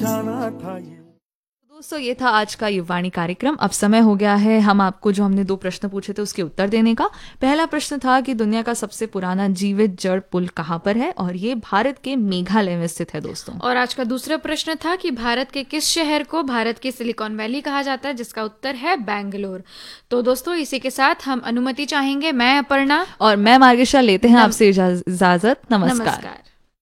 जाना था ये। दोस्तों, ये था आज का युवाणी कार्यक्रम। अब समय हो गया है हम आपको जो हमने 2 प्रश्न पूछे थे उसके उत्तर देने का। पहला प्रश्न था कि दुनिया का सबसे पुराना जीवित जड़ पुल कहाँ पर है, और ये भारत के मेघालय में स्थित है दोस्तों। और आज का दूसरा प्रश्न था कि भारत के किस शहर को भारत की सिलिकॉन वैली कहा जाता है, जिसका उत्तर है बैंगलोर। तो दोस्तों, इसी के साथ हम अनुमति चाहेंगे। मैं अपर्णा और मैं मार्गेशा लेते हैं आपसे इजाजत। नमस्कार।